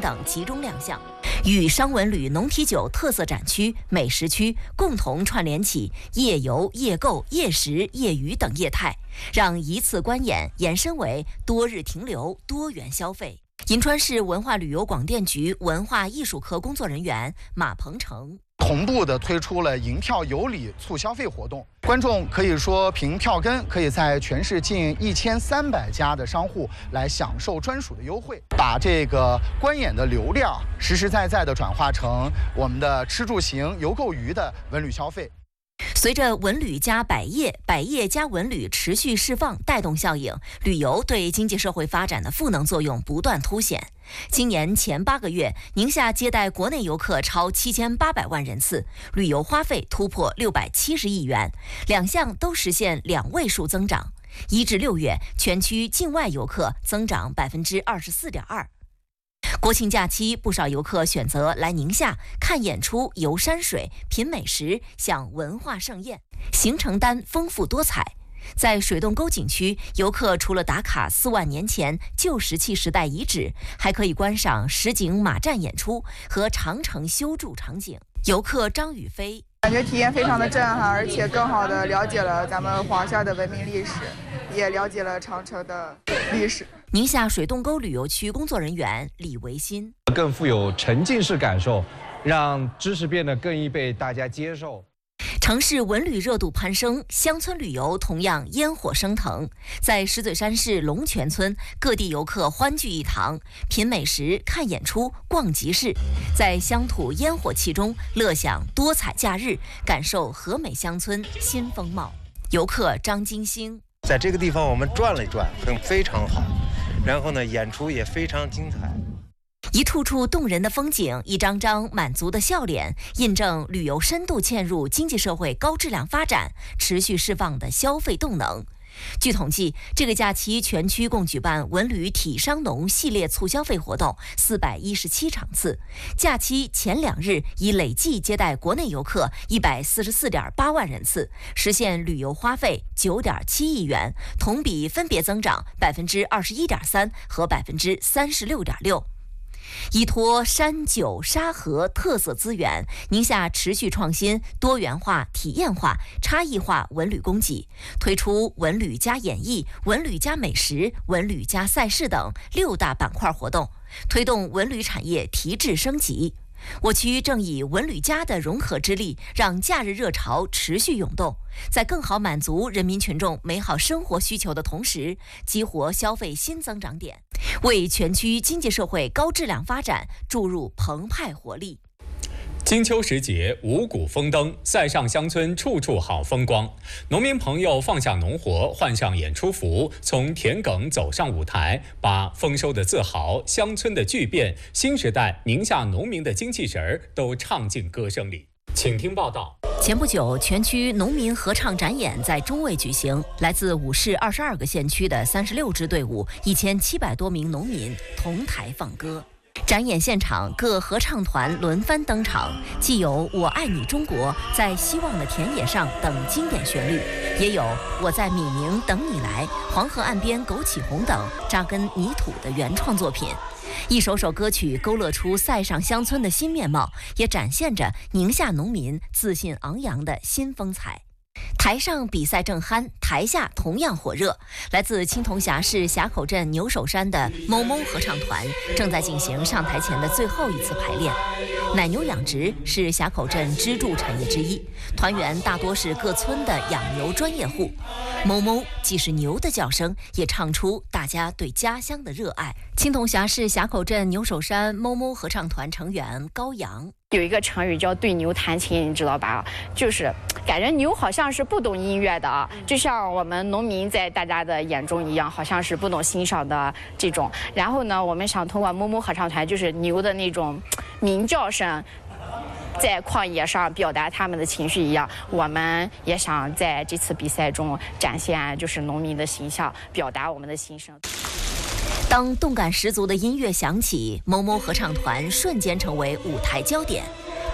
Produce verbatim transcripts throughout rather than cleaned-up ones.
等集中亮相，与商文旅农啤酒特色展区、美食区共同串联起夜游、夜购、夜食、夜娱等业态，让一次观演延伸为多日停留、多元消费。银川市文化旅游广电局文化艺术科工作人员马鹏程。 同步的推出了银票有礼促消费活动，观众可以说凭票根可以在全市近一千三百家的商户来享受专属的优惠，把这个观演的流量实实在在的转化成我们的吃住行游购娱的文旅消费。 随着文旅加百业、百业加文旅持续释放带动效应，旅游对经济社会发展的赋能作用不断凸显。今年前八个月，宁夏接待国内游客超七千八百万人次，旅游花费突破六百七十亿元，两项都实现两位数增长。一至六月，全区境外游客增长百分之二十四点二。国庆假期，不少游客选择来宁夏看演出、游山水、品美食、享文化盛宴，行程单丰富多彩。在水洞沟景区，游客除了打卡四万年前旧石器时代遗址，还可以观赏实景马战演出和长城修筑场景。游客张宇飞感觉体验非常的震撼，而且更好的了解了咱们华夏的文明历史，也了解了长城的历史。 宁夏水洞沟旅游区工作人员李维新， 更富有沉浸式感受，让知识变得更易被大家接受。 城市文旅热度攀升，乡村旅游同样烟火升腾。在石嘴山市龙泉村，各地游客欢聚一堂，品美食、看演出、逛集市，在乡土烟火气中乐享多彩假日，感受和美乡村新风貌。游客张金星， 在这个地方我们转了一转，很非常好，然后呢，演出也非常精彩。 一处处动人的风景，一张张满足的笑脸，印证旅游深度嵌入经济社会高质量发展，持续释放的消费动能。据统计，这个假期全区共举办文旅体商农系列促消费活动四百一十七场次，假期前两日已累计接待国内游客一百四十四点八万人次，实现旅游花费九点七亿元，同比分别增长百分之二十一点三和百分之三十六点六。依托山酒沙河特色资源，宁夏持续创新多元化、体验化、差异化文旅供给，推出文旅加演艺、文旅加美食、文旅加赛事等六大板块活动，推动文旅产业提质升级。我区正以文旅加的融合之力，让假日热潮持续涌动，在更好满足人民群众美好生活需求的同时，激活消费新增长点，为全区经济社会高质量发展注入澎湃活力。 金秋时节，五谷丰登，塞上乡村处处好风光。农民朋友放下农活，换上演出服，从田埂走上舞台，把丰收的自豪、乡村的巨变、新时代宁夏农民的精气神儿都唱进歌声里。请听报道。 前不久，全区农民合唱展演在中卫举行，来自五市二十二个县区的三十六支队伍，一千七百多名农民同台放歌。展演现场，各合唱团轮番登场，既有《我爱你中国》在希望的田野上等经典旋律，也有我在米宁等你来、黄河岸边枸杞红等扎根泥土的原创作品。一首首歌曲勾勒出塞上乡村的新面貌，也展现着宁夏农民自信昂扬的新风采。台上比赛正酣，台下同样火热。来自青铜峡市峡口镇牛首山的某某合唱团正在进行上台前的最后一次排练。奶牛养殖是峡口镇支柱产业之一，团员大多是各村的养牛专业户。某某既是牛的叫声，也唱出大家对家乡的热爱。青铜峡市峡口镇牛首山某某合唱团成员高阳。 有一个成语叫对牛弹琴，你知道吧？就是感觉牛好像是不懂音乐的啊，就像我们农民在大家的眼中一样，好像是不懂欣赏的这种。然后呢，我们想通过某某合唱团，就是牛的那种鸣叫声，在旷野上表达他们的情绪一样，我们也想在这次比赛中展现就是农民的形象，表达我们的心声。 当动感十足的音乐响起，某某合唱团瞬间成为舞台焦点。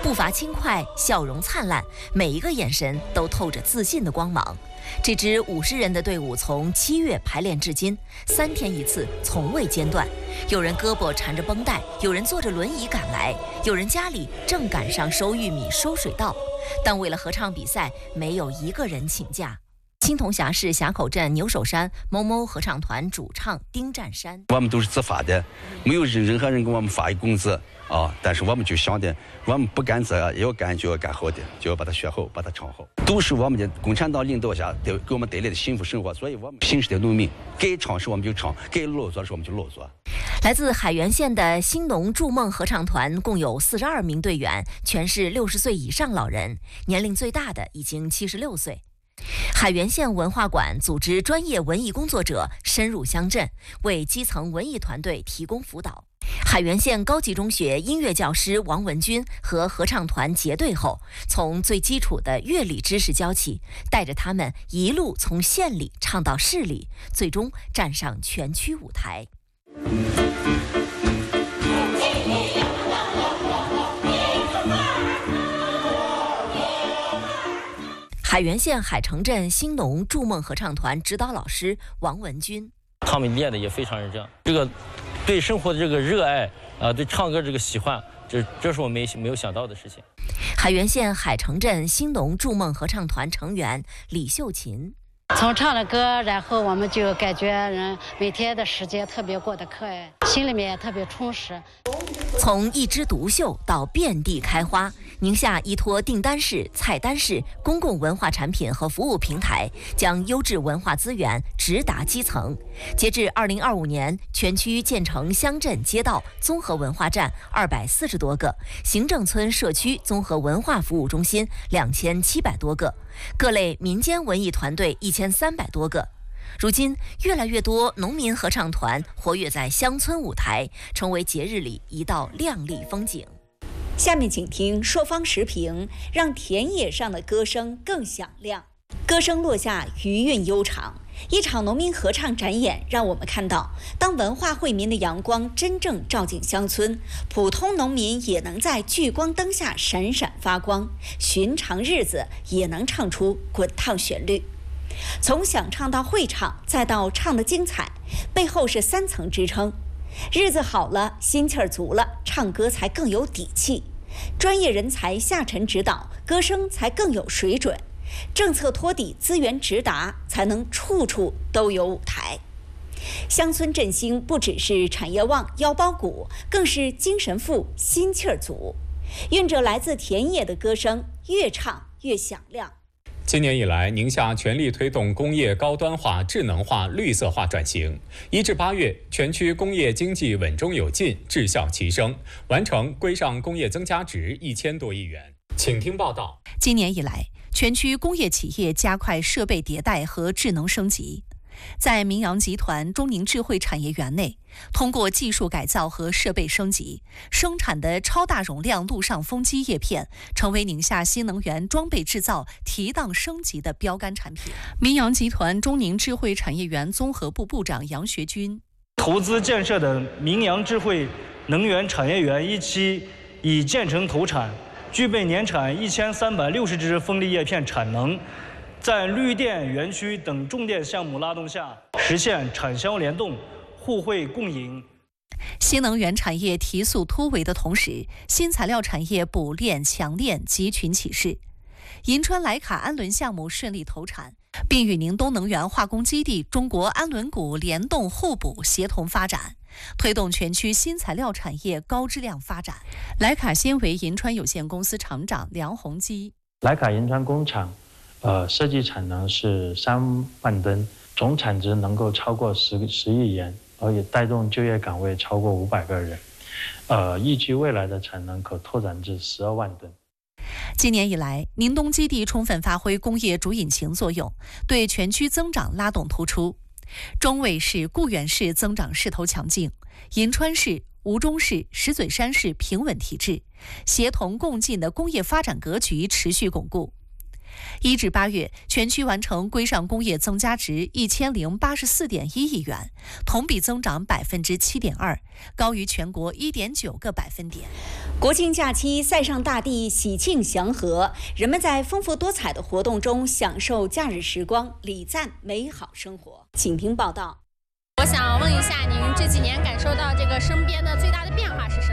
步伐轻快，笑容灿烂，每一个眼神都透着自信的光芒。这支五十人的队伍从七月排练至今，三天一次，从未间断。有人胳膊缠着绷带，有人坐着轮椅赶来，有人家里正赶上收玉米、收水稻。但为了合唱比赛，没有一个人请假。青铜峡市峡口镇牛首山某某合唱团主唱丁占山： 我们都是自发的，没有任何人给我们发一工资啊，但是我们就想的，我们不干这也要干，就要干好的，就要把它学好，把它唱好，都是我们的共产党领导下给给我们带来的幸福生活。所以我们平时的农民该唱时我们就唱，该劳作时我们就劳作。 来自海原县的兴农筑梦合唱团共有四十二名队员，全是六十岁以上老人，年龄最大的已经七十六岁。海原县文化馆组织专业文艺工作者深入乡镇，为基层文艺团队提供辅导。海原县高级中学音乐教师王文军和合唱团结队后，从最基础的乐理知识教起，带着他们一路从县里唱到市里，最终站上全区舞台。海原县海城镇兴农筑梦合唱团指导老师王文军： 他们练的也非常认真，这个对生活的这个热爱啊、呃，对唱歌这个喜欢，这这是我没没有想到的事情。 海原县海城镇兴农筑梦合唱团成员李秀琴： 从唱了歌，然后我们就感觉人每天的时间特别过得快，心里面也特别充实。 从一枝独秀到遍地开花，宁夏依托订单式、菜单式公共文化产品和服务平台，将优质文化资源直达基层。截至二零二五年，全区建成乡镇街道综合文化站二百四十多个，行政村社区综合文化服务中心两千七百多个，各类民间文艺团队一千三百多个。如今，越来越多农民合唱团活跃在乡村舞台，成为节日里一道亮丽风景。 下面请听朔方时评，让田野上的歌声更响亮。歌声落下，余韵悠长。一场农民合唱展演让我们看到，当文化惠民的阳光真正照进乡村，普通农民也能在聚光灯下闪闪发光，寻常日子也能唱出滚烫旋律。从想唱到会唱，再到唱得精彩，背后是三层支撑。日子好了，心气儿足了，唱歌才更有底气。专业人才下沉指导，歌声才更有水准。政策托底，资源直达，才能处处都有舞台。乡村振兴不只是产业旺、腰包鼓，更是精神富、心气儿足。蕴着来自田野的歌声，越唱越响亮。 今年以来，宁夏全力推动工业高端化、智能化、绿色化转型。一至八月，全区工业经济稳中有进，质效齐升，完成规上工业增加值一千多亿元。请听报道。 今年以来，全区工业企业加快设备迭代和智能升级。在明阳集团中宁智慧产业园内，通过技术改造和设备升级，生产的超大容量陆上风机叶片成为宁夏新能源装备制造提档升级的标杆产品。明阳集团中宁智慧产业园综合部部长杨学军： 投资建设的明阳智慧能源产业园一期已建成投产，具备年产一千三百六十只风力叶片产能。在绿电园区等重点项目拉动下，实现产销联动、互惠共赢。 新能源产业提速突围的同时，新材料产业补炼、强炼集群起势。银川莱卡氨轮项目顺利投产，并与宁东能源化工基地中国氨轮毂联动互补协同发展，推动全区新材料产业高质量发展。莱卡纤维银川有限公司厂长梁宏基： 莱卡银川工厂呃，设计产能是三万吨，总产值能够超过十十亿元，而且带动就业岗位超过五百个人。呃，预计未来的产能可拓展至十二万吨。 今年以来，宁东基地充分发挥工业主引擎作用，对全区增长拉动突出。中卫市、固原市增长势头强劲，银川市、吴中市、石嘴山市平稳提质，协同共进的工业发展格局持续巩固。 一至八月，全区完成规上工业增加值一千零八十四点一亿元，同比增长百分之七点二，高于全国一点九个百分点。 国庆假期，塞上大地，喜庆祥和，人们在丰富多彩的活动中享受假日时光，礼赞美好生活。请听报道。 我想问一下您，这几年感受到这个身边的最大的变化是什么？